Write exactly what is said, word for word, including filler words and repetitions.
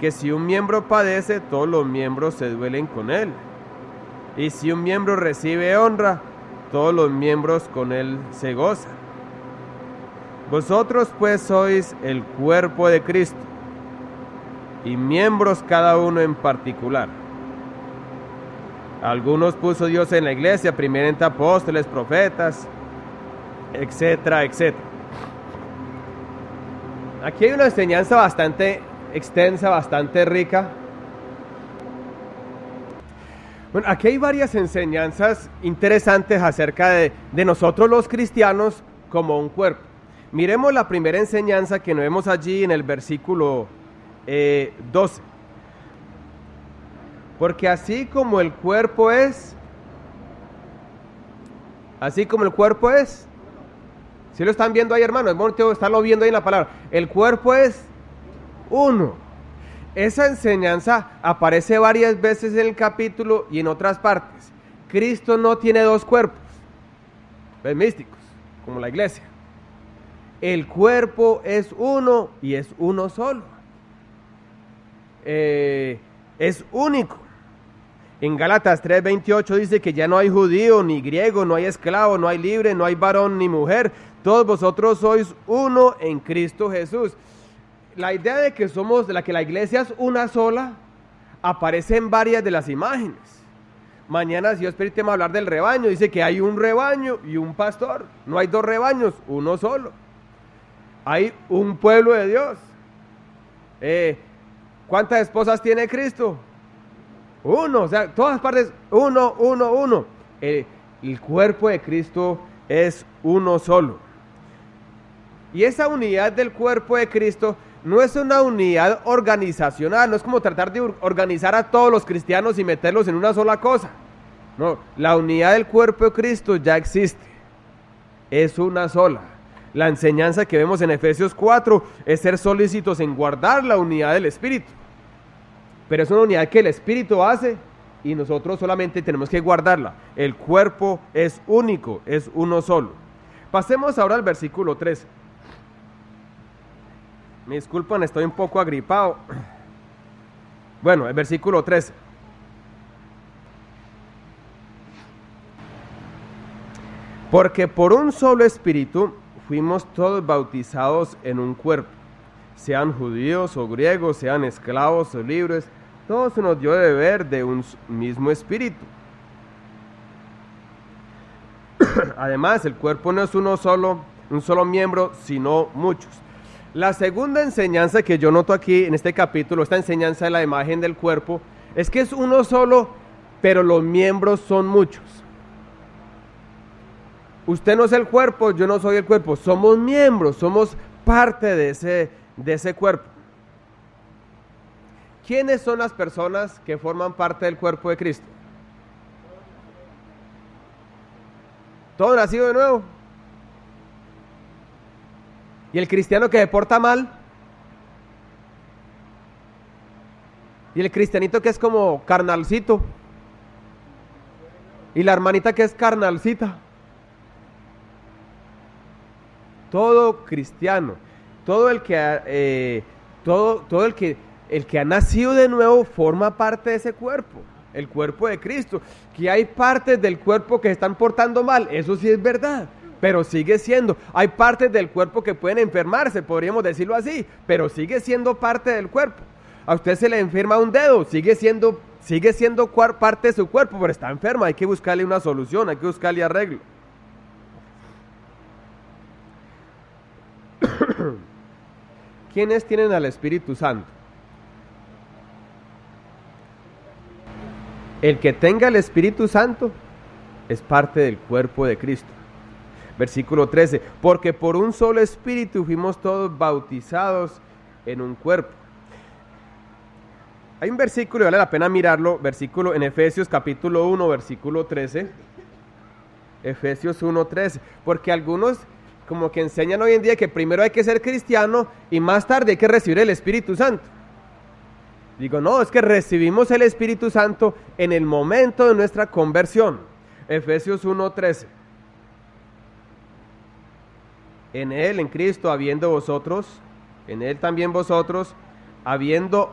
Porque si un miembro padece, todos los miembros se duelen con él. Y si un miembro recibe honra, todos los miembros con él se gozan. Vosotros pues sois el cuerpo de Cristo, y miembros cada uno en particular. Algunos puso Dios en la iglesia, primeramente apóstoles, profetas, etcétera, etcétera. Aquí hay una enseñanza bastante extensa, bastante rica. Bueno, aquí hay varias enseñanzas interesantes acerca de, de nosotros los cristianos como un cuerpo. Miremos la primera enseñanza que vemos allí en el versículo eh, doce. Porque así como el cuerpo es, así como el cuerpo es, ¿sí lo están viendo ahí, hermano? Es bonito estarlo viendo ahí en la palabra. El cuerpo es uno. Esa enseñanza aparece varias veces en el capítulo y en otras partes. Cristo no tiene dos cuerpos, pues místicos, como la iglesia. El cuerpo es uno y es uno solo. Eh, es único. En Gálatas tres veintiocho dice que ya no hay judío ni griego, no hay esclavo, no hay libre, no hay varón ni mujer. Todos vosotros sois uno en Cristo Jesús. La idea de que somos, de la que la iglesia es una sola, aparece en varias de las imágenes. Mañana, si Dios permite, vamos a hablar del rebaño. Dice que hay un rebaño y un pastor. No hay dos rebaños, uno solo. Hay un pueblo de Dios. Eh, ¿Cuántas esposas tiene Cristo? Uno, o sea, todas partes, uno, uno, uno. Eh, el cuerpo de Cristo es uno solo. Y esa unidad del cuerpo de Cristo no es una unidad organizacional, no es como tratar de organizar a todos los cristianos y meterlos en una sola cosa. No, la unidad del cuerpo de Cristo ya existe, es una sola. La enseñanza que vemos en Efesios cuatro es ser solícitos en guardar la unidad del Espíritu. Pero es una unidad que el Espíritu hace y nosotros solamente tenemos que guardarla. El cuerpo es único, es uno solo. Pasemos ahora al versículo tres. Me disculpan, estoy un poco agripado. Bueno, el versículo tres. Porque por un solo espíritu fuimos todos bautizados en un cuerpo, sean judíos o griegos, sean esclavos o libres, todo se nos dio de beber de un mismo espíritu. Además, el cuerpo no es uno solo, un solo miembro, sino muchos. La segunda enseñanza que yo noto aquí en este capítulo, esta enseñanza de la imagen del cuerpo, es que es uno solo, pero los miembros son muchos. Usted no es el cuerpo, yo no soy el cuerpo, somos miembros, somos parte de ese, de ese cuerpo. ¿Quiénes son las personas que forman parte del cuerpo de Cristo? Todo nacido de nuevo. ¿Y el cristiano que se porta mal? ¿Y el cristianito que es como carnalcito? ¿Y la hermanita que es carnalcita? Todo cristiano, todo el que eh, todo, todo el que el que ha nacido de nuevo forma parte de ese cuerpo, el cuerpo de Cristo. Que hay partes del cuerpo que se están portando mal, eso sí es verdad, pero sigue siendo. Hay partes del cuerpo que pueden enfermarse, podríamos decirlo así, pero sigue siendo parte del cuerpo. A usted se le enferma un dedo, sigue siendo, sigue siendo parte de su cuerpo, pero está enfermo, hay que buscarle una solución, hay que buscarle arreglo. ¿Quiénes tienen al Espíritu Santo? El que tenga el Espíritu Santo es parte del cuerpo de Cristo. Versículo trece, porque por un solo Espíritu fuimos todos bautizados en un cuerpo. Hay un versículo, y vale la pena mirarlo, versículo en Efesios capítulo uno, versículo trece. Efesios uno, trece, porque algunos como que enseñan hoy en día que primero hay que ser cristiano y más tarde hay que recibir el Espíritu Santo. Digo, no, es que recibimos el Espíritu Santo en el momento de nuestra conversión. Efesios uno, trece. En Él, en Cristo, habiendo vosotros, en Él también vosotros, habiendo